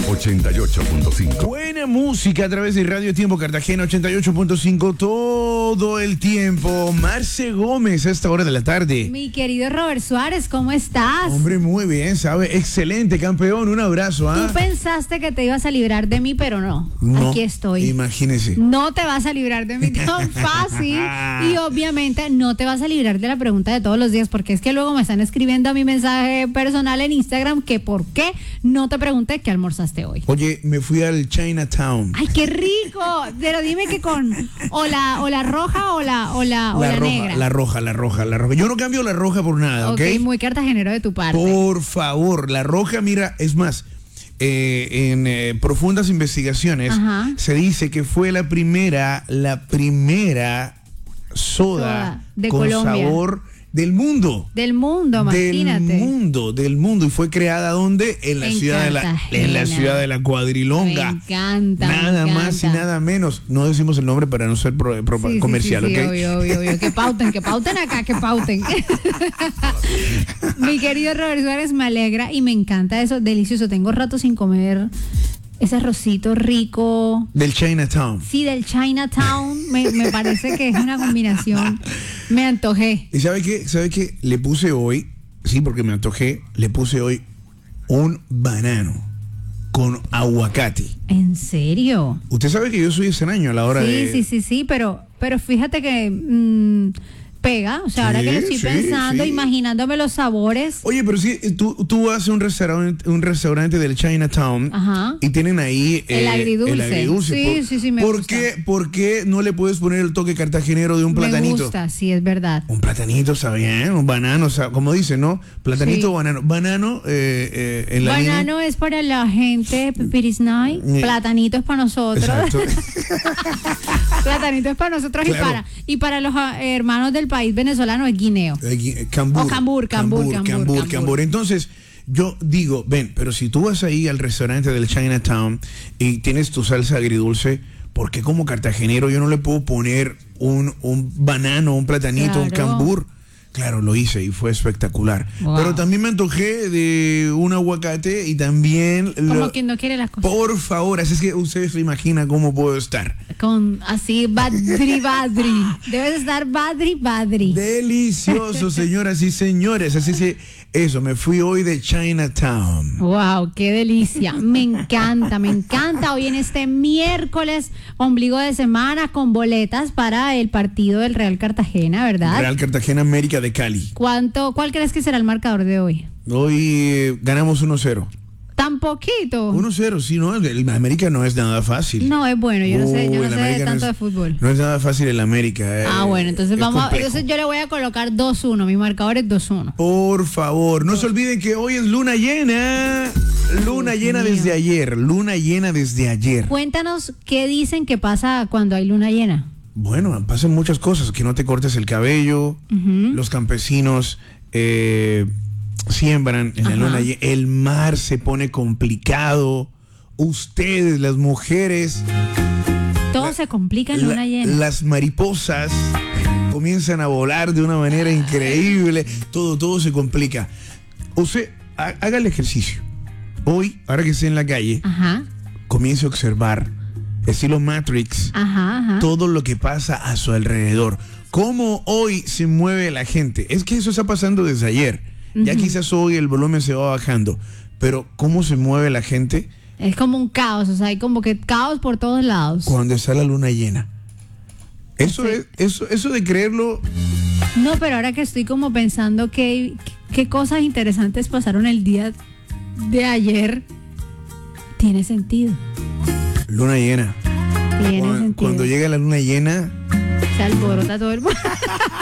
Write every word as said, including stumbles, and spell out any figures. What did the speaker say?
ochenta y ocho punto cinco. Buena música a través de Radio Tiempo Cartagena ochenta y ocho punto cinco todo el tiempo. Marce Gómez a esta hora de la tarde. Mi querido Robert Suárez, ¿cómo estás? Hombre, muy bien, ¿sabe? Excelente, campeón. Un abrazo, ¿ah? Tú pensaste que te ibas a librar de mí, pero no. No, Aquí estoy. Imagínese. No te vas a librar de mí tan fácil. Y obviamente no te vas a librar de la pregunta de todos los días, porque es que luego me están escribiendo a mi mensaje personal en Instagram que por qué no te pregunté qué almorzaste hoy. Oye, me fui al Chinatown. ¡Ay, qué rico! Pero dime que con o la, o la roja o la, o la, o La la roja, negra. la roja, la roja, la roja. Yo no cambio la roja por nada, ¿ok? Ok, muy cartagenero de tu parte. Por favor, la roja, mira, es más, eh, en eh, profundas investigaciones Ajá. se dice que fue la primera, la primera soda, Soda de con Colombia. sabor del mundo. Del mundo, imagínate. Del mundo, del mundo. Y fue creada ¿dónde? En la En ciudad de la, Cartagena. en la ciudad de la Cuadrilonga. Me encanta. Nada me más y encanta. nada menos. No decimos el nombre para no ser pro- pro- Sí, sí, comercial, sí, sí, ¿ok? obvio, obvio, obvio. Que pauten, que pauten acá, que pauten. Mi querido Robert Suárez, me alegra y me encanta eso, delicioso. Tengo rato sin comer ese arrocito rico. Del Chinatown. Sí, del Chinatown. Me, me parece que es una combinación. Me antojé. ¿Y sabe qué? ¿Sabe qué? Le puse hoy, sí, porque me antojé, le puse hoy un banano con aguacate. ¿En serio? Usted sabe que yo soy extraño a la hora Sí, de... sí, sí, sí, pero, pero fíjate que mm, pega. O sea, ahora Sí, que lo estoy sí, pensando, sí. imaginándome los sabores. Oye, pero sí, tú, tú vas a un restaurante, un restaurante del Chinatown Ajá. y tienen ahí El agridulce. el agridulce. Sí, ¿Por, sí, sí, me ¿por gusta. Qué, ¿Por qué no le puedes poner el toque cartagenero de un platanito? Me gusta, sí, es verdad. Un platanito está bien, un banano, o sea, como dice, ¿no? Platanito Sí. o banano. Banano eh, eh, en la línea- Banano es para la gente pipirisnay, Eh, platanito es para nosotros. Exacto. Platanito es para nosotros Claro. y para y para los ah, hermanos del país venezolano es guineo. Eh, Cambur, O cambur, cambur, cambur, cambur, cambur. cambur. Entonces, yo digo, ven, pero si tú vas ahí al restaurante del Chinatown y tienes tu salsa agridulce, ¿por qué como cartagenero yo no le puedo poner un, un banano, un platanito, un Claro. cambur? Claro, lo hice y fue espectacular. Wow. Pero también me antojé de un aguacate y también... Como lo- quien no quiere las cosas. Por favor, así es que usted se imagina cómo puedo estar. Con así badri badri. Debes estar badri badri. Delicioso, señoras y señores. Así que eso, me fui hoy de Chinatown. Wow, qué delicia. Me encanta, me encanta. Hoy en este miércoles, ombligo de semana, con boletas para el partido del Real Cartagena, ¿verdad? Real Cartagena América de Cali. ¿Cuánto, cuál crees que será el marcador de hoy? Hoy eh, ganamos uno cero. Tan poquito. uno cero, sí, no, el América no es nada fácil. No, es bueno, yo no sé, yo Uy, no el sé América tanto no de es- fútbol. No es nada fácil el América. eh, Ah, bueno, entonces es vamos, a- complejo. entonces yo le voy a colocar dos uno, mi marcador es dos uno. Por favor, no se olviden que hoy es luna llena. Luna Dios llena mío. desde ayer. Luna llena desde ayer. Cuéntanos qué dicen que pasa cuando hay luna llena. Bueno, pasan muchas cosas. Que no te cortes el cabello. Ujú. Los campesinos eh, siembran en la Ajá. luna llena. El mar se pone complicado. Ustedes, las mujeres, Todo se complica en la- luna llena. las mariposas comienzan a volar de una manera increíble. Todo, todo se complica. Usted, ha- haga el ejercicio. Hoy, ahora que esté en la calle, Ajá, comience a observar, estilo Matrix, ajá, ajá. todo lo que pasa a su alrededor. Cómo hoy se mueve la gente. Es que eso está pasando desde ayer. Ya Ujú. quizás hoy el volumen se va bajando. Pero cómo se mueve la gente Es como un caos, o sea, hay como que caos por todos lados. cuando está la luna llena. Eso Sí. es, eso, eso de creerlo. No, pero ahora que estoy como pensando que qué cosas interesantes pasaron el día de ayer, tiene sentido. Luna llena. Tiene Cuando, sentido. cuando llega la luna llena, Se alborota todo el mundo.